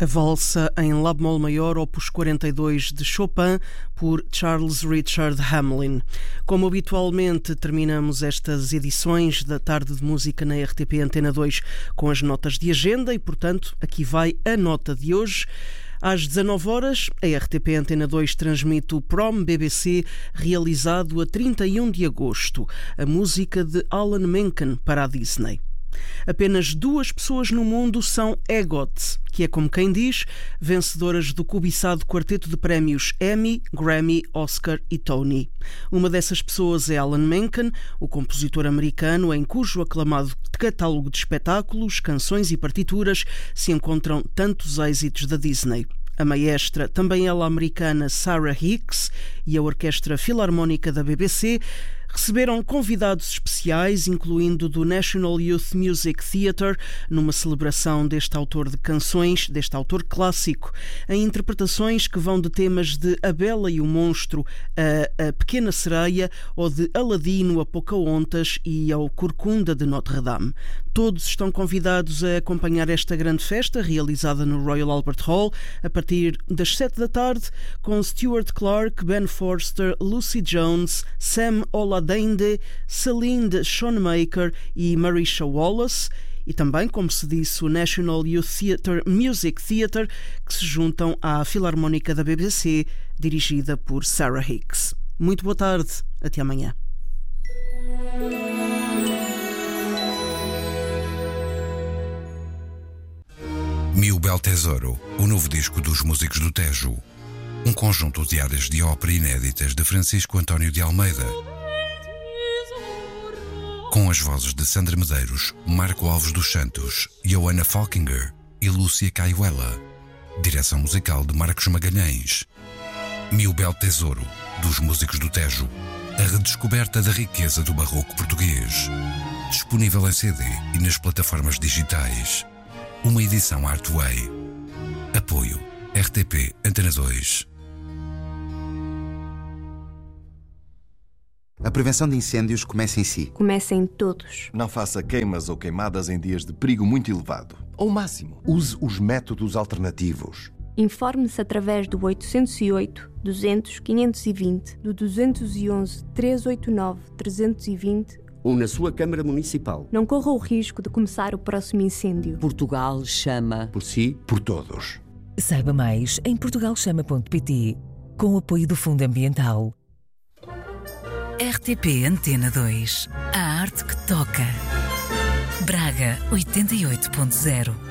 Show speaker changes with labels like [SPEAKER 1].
[SPEAKER 1] A valsa em Lá bemol maior, opus 42 de Chopin, por Charles Richard Hamelin. Como habitualmente, terminamos estas edições da Tarde de Música na RTP Antena 2 com as notas de agenda e, portanto, aqui vai a nota de hoje. Às 19 horas, a RTP Antena 2 transmite o Prom BBC, realizado a 31 de agosto, a música de Alan Menken para a Disney. Apenas 2 pessoas no mundo são EGOT, que é, como quem diz, vencedoras do cobiçado quarteto de prémios Emmy, Grammy, Oscar e Tony. Uma dessas pessoas é Alan Menken, o compositor americano em cujo aclamado catálogo de espetáculos, canções e partituras se encontram tantos êxitos da Disney. A maestra, também ela americana, Sarah Hicks, e a Orquestra Filarmónica da BBC receberam convidados especiais, incluindo do National Youth Music Theatre, numa celebração deste autor de canções, deste autor clássico, em interpretações que vão de temas de A Bela e o Monstro a Pequena Sereia, ou de Aladino a Pocahontas e ao Corcunda de Notre-Dame. Todos estão convidados a acompanhar esta grande festa, realizada no Royal Albert Hall, a partir das 7 da tarde, com Stuart Clark, Ben Forster, Lucy Jones, Sam Oladende, Celine Schoonmaker e Marisha Wallace, e também, como se disse, o National Youth Music Theatre, que se juntam à Filarmónica da BBC, dirigida por Sarah Hicks. Muito boa tarde, até amanhã.
[SPEAKER 2] Mio Bel Tesouro, o novo disco dos Músicos do Tejo. Um conjunto de áreas de ópera inéditas de Francisco António de Almeida. Com as vozes de Sandra Medeiros, Marco Alves dos Santos, Joana Falkinger e Lúcia Caiuela. Direção musical de Marcos Magalhães. Mio Bel Tesouro, dos Músicos do Tejo. A redescoberta da riqueza do barroco português. Disponível em CD e nas plataformas digitais. Uma edição Artway. Apoio RTP Antena 2.
[SPEAKER 3] A prevenção de incêndios começa em si.
[SPEAKER 4] Começa em todos.
[SPEAKER 5] Não faça queimas ou queimadas em dias de perigo muito elevado. Ao máximo, use os métodos alternativos.
[SPEAKER 4] Informe-se através do 808 200 520, do 211 389 320
[SPEAKER 6] ou na sua Câmara Municipal.
[SPEAKER 4] Não corra o risco de começar o próximo incêndio.
[SPEAKER 6] Portugal chama.
[SPEAKER 3] Por si,
[SPEAKER 5] por todos.
[SPEAKER 7] Saiba mais em portugalchama.pt, com o apoio do Fundo Ambiental.
[SPEAKER 8] RTP Antena 2. A arte que toca. Braga 88.0.